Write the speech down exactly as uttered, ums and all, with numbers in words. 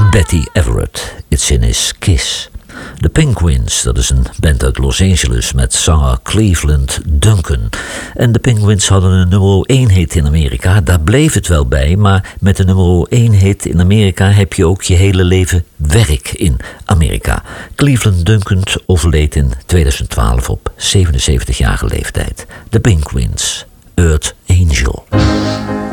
Betty Everett, It's in His Kiss. De Penguins, dat is een band uit Los Angeles met zanger Cleveland Duncan. En de Penguins hadden een nummer één hit in Amerika. Daar bleef het wel bij, maar met een nummer één hit in Amerika heb je ook je hele leven werk in Amerika. Cleveland Duncan overleed in tweeduizend twaalf op zevenenzeventigjarige leeftijd. De Penguins, Earth Angel.